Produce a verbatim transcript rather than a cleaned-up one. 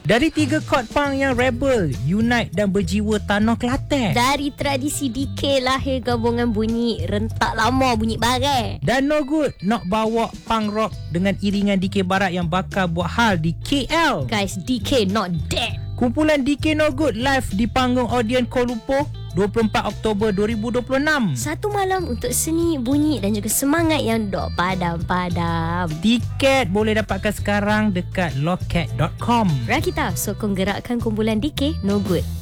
Dari tiga chord punk yang rebel, unite dan berjiwa tanah Kelantan. Dari tradisi D K lahir gabungan bunyi rentak lama, bunyi barai. Dan No Good nak bawa punk rock dengan iringan D K Barat yang bakal buat hal di K L. Guys, D K not dead. Kumpulan D K No Good live di panggung Odeon Kuala Lumpur dua puluh empat Oktober dua ribu dua puluh enam. Satu malam untuk seni, bunyi dan juga semangat yang dok padam-padam. Tiket boleh dapatkan sekarang dekat loket dot com. Rakita, sokong gerakkan kumpulan D K No Good.